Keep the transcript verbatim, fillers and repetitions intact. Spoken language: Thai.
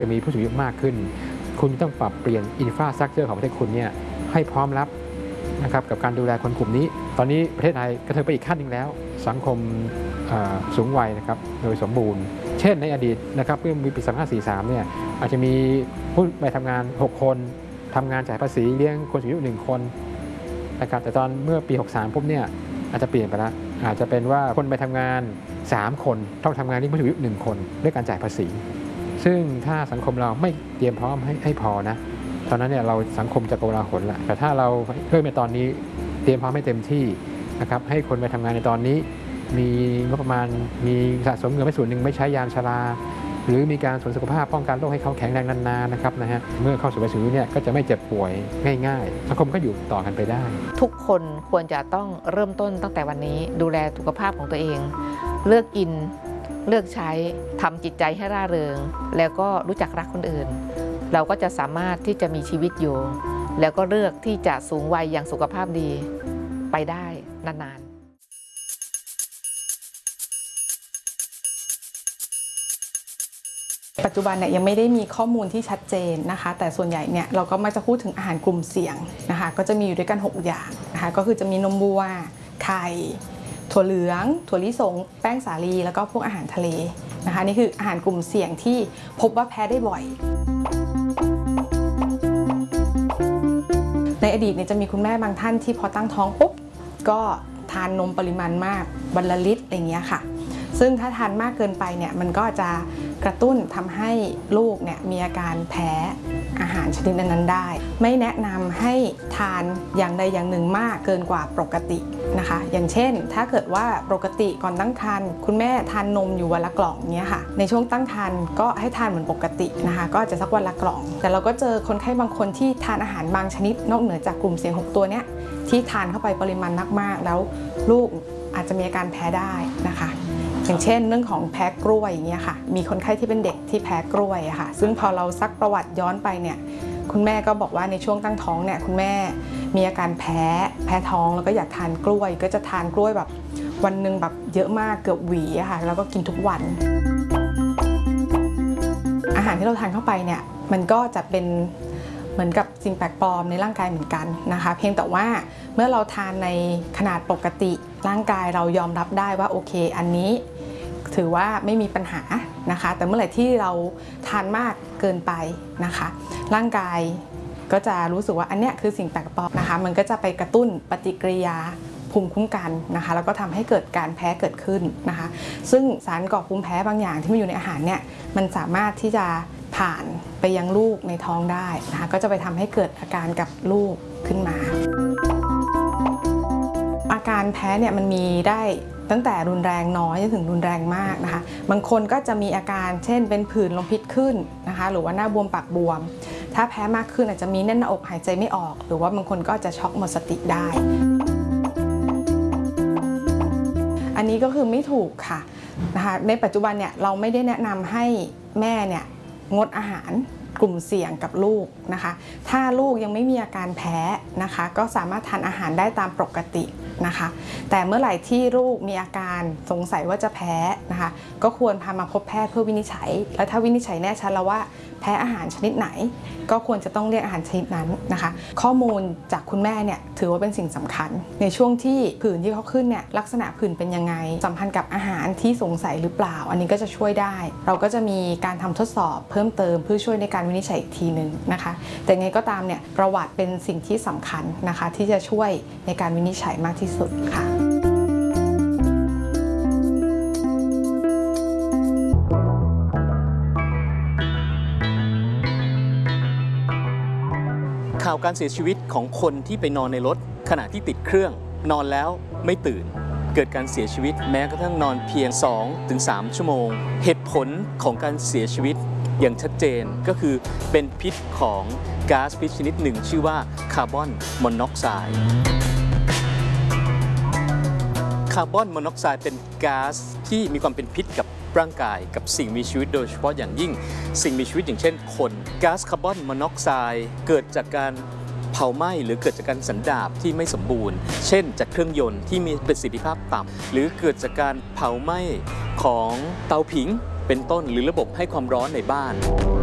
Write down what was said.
จะมีผู้สูงอายุมากขึ้นคุณต้องปรับเปลี่ยนอินฟราสตรัคเจอร์ของประเทศคุณเนี่ยให้พร้อมรับนะครับกับการดูแลคนกลุ่มนี้ตอนนี้ประเทศไทยกระเทิบไปอีกขั้นหนึ่งแล้วสังคมสูงวัยนะครับโดยสมบูรณ์เช่นในอดีตนะครับเมื่อปีสองพันห้าร้อยสี่สิบสามเนี่ยอาจจะมีผู้ไปทำงานหกคนทำงานจ่ายภาษีเลี้ยงคนสูงอายุหนึ่งคนนะครับแต่ตอนเมื่อปีหกสิบสามปุ๊บเนี่ยอาจจะเปลี่ยนไปแล้วอาจจะเป็นว่าคนไปทำงานสามคนต้องทำงานเลี้ยงผู้สูงอายุหนึ่งคนด้วยการจ่ายภาษีซึ่งถ้าสังคมเราไม่เตรียมพร้อมให้ให้พอนะตอนนั้นเนี่ยเราสังคมจะโกลาหลละแต่ถ้าเราเริ่มในตอนนี้เตรียมพร้อมให้เต็มที่นะครับให้คนไปทำงานในตอนนี้มีงบประมาณมีสะสมเงินไว้ส่วนหนึ่งไม่ใช้ยามชราหรือมีการสวนสุขภาพป้องกันโรคให้เขาแข็งแรงนานๆนะครับนะฮะเมื่อเข้าสู่วัยสูงอายุเนี่ยก็จะไม่เจ็บป่วยง่ายๆสังคมก็อยู่ต่อกันไปได้ทุกคนควรจะต้องเริ่มต้นตั้งแต่วันนี้ดูแลสุขภาพของตัวเองเลือกกินเลือกใช้ทำจิตใจให้ร่าเริงแล้วก็รู้จักรักคนอื่นเราก็จะสามารถที่จะมีชีวิตอยู่แล้วก็เลือกที่จะสูงวัยอย่างสุขภาพดีไปได้นานๆปัจจุบันเนี่ยยังไม่ได้มีข้อมูลที่ชัดเจนนะคะแต่ส่วนใหญ่เนี่ยเราก็มักจะพูดถึงอาหารกลุ่มเสี่ยงนะคะก็จะมีอยู่ด้วยกันหกอย่างนะคะก็คือจะมีนมวัวไข่ถั่วเหลืองถั่วลิสงแป้งสาลีแล้วก็พวกอาหารทะเลนะคะนี่คืออาหารกลุ่มเสี่ยงที่พบว่าแพ้ได้บ่อยในอดีตเนี่ยจะมีคุณแม่บางท่านที่พอตั้งท้องปุ๊บก็ทานนมปริมาณมากวันละลิตรอะไรเงี้ยค่ะซึ่งถ้าทานมากเกินไปเนี่ยมันก็จะกระตุ้นทำให้ลูกเนี่ยมีอาการแพ้อาหารชนิดนั้นได้ไม่แนะนำให้ทานอย่างใดอย่างหนึ่งมากเกินกว่าปกตินะคะอย่างเช่นถ้าเกิดว่าปกติก่อนตั้งครรภ์คุณแม่ทานนมอยู่วันละกล่องเนี้ยค่ะในช่วงตั้งครรภ์ก็ให้ทานเหมือนปกตินะคะก็จะสักวันละกล่องแต่เราก็เจอคนไข้บางคนที่ทานอาหารบางชนิดนอกเหนือจากกลุ่มเสี่ยงหกตัวเนี้ยที่ทานเข้าไปปริมาณมากๆแล้วลูกอาจจะมีอาการแพ้ได้นะคะอย่างเช่นเรื่องของแพ้กล้วยอย่างเงี้ยค่ะมีคนไข้ที่เป็นเด็กที่แพ้กล้วยอะค่ะซึ่งพอเราซักประวัติย้อนไปเนี่ยคุณแม่ก็บอกว่าในช่วงตั้งท้องเนี่ยคุณแม่มีอาการแพ้แพ้ท้องแล้วก็อยากทานกล้วยก็จะทานกล้วยแบบวันหนึ่งแบบเยอะมากเกือบหวีอะค่ะแล้วก็กินทุกวันอาหารที่เราทานเข้าไปเนี่ยมันก็จะเป็นเหมือนกับสิ่งแปลกปลอมในร่างกายเหมือนกันนะคะเพียงแต่ว่าเมื่อเราทานในขนาดปกติร่างกายเรายอมรับได้ว่าโอเคอันนี้ถือว่าไม่มีปัญหานะคะแต่เมื่อไหร่ที่เราทานมากเกินไปนะคะร่างกายก็จะรู้สึกว่าอันเนี้ยคือสิ่งแปลกปลอมนะคะมันก็จะไปกระตุ้นปฏิกิริยาภูมิคุ้มกันนะคะแล้วก็ทำให้เกิดการแพ้เกิดขึ้นนะคะซึ่งสารก่อภูมิแพ้บางอย่างที่มีอยู่ในอาหารเนี่ยมันสามารถที่จะผ่านไปยังลูกในท้องได้นะคะก็จะไปทำให้เกิดอาการกับลูกขึ้นมาอาการแพ้เนี่ยมันมีได้ตั้งแต่รุนแรงน้อยจนถึงรุนแรงมากนะคะบางคนก็จะมีอาการเช่นเป็นผื่นลมพิษขึ้นนะคะหรือว่าหน้าบวมปากบวมถ้าแพ้มากขึ้นอาจจะมีแน่นหน้าอกหายใจไม่ออกหรือว่าบางคนก็จะช็อกหมดสติได้อันนี้ก็คือไม่ถูกค่ะนะคะในปัจจุบันเนี่ยเราไม่ได้แนะนำให้แม่เนี่ยงดอาหารกลุ่มเสี่ยงกับลูกนะคะถ้าลูกยังไม่มีอาการแพ้นะคะก็สามารถทานอาหารได้ตามปกตินะคะแต่เมื่อไหร่ที่ลูกมีอาการสงสัยว่าจะแพ้นะคะก็ควรพามาพบแพทย์เพื่อวินิจฉัยและถ้าวินิจฉัยแน่ชัดแล้วว่าแพ้อาหารชนิดไหนก็ควรจะต้องเลือกอาหารชนิดนั้นนะคะข้อมูลจากคุณแม่เนี่ยถือว่าเป็นสิ่งสำคัญในช่วงที่ผื่นที่เขาขึ้นเนี่ยลักษณะผื่นเป็นยังไงสัมพันธ์กับอาหารที่สงสัยหรือเปล่าอันนี้ก็จะช่วยได้เราก็จะมีการทำทดสอบเพิ่มเติมเพื่อช่วยในการวินิจฉัยอีกทีหนึ่งนะคะแต่ไงก็ตามเนี่ยประวัติเป็นสิ่งที่สำคัญนะคะที่จะช่วยในการวินิจฉัยมากที่สุดค่ะข่าวการเสียชีวิตของคนที่ไปนอนในรถขณะที่ติดเครื่องนอนแล้วไม่ตื่นเกิดการเสียชีวิตแม้กระทั่งนอนเพียง สองถึงสาม ชั่วโมงเหตุผลของการเสียชีวิตอย่างชัดเจนก็คือเป็นพิษของก๊าซพิษชนิดหนึ่งชื่อว่าคาร์บอนมอนอกไซด์คาร์บอนมอนอกไซด์เป็นก๊าซที่มีความเป็นพิษกับร่างกายกับสิ่งมีชีวิตโดยเฉพาะอย่างยิ่งสิ่งมีชีวิตอย่างเช่นคนก๊าซคาร์บอนมอนอกไซด์เกิดจากการเผาไหม้หรือเกิดจากการสันดาปที่ไม่สมบูรณ์เช่นจากเครื่องยนต์ที่มีประสิทธิภาพต่ำหรือเกิดจากการเผาไหม้ของเตาผิงเป็นต้นหรือระบบให้ความร้อนในบ้าน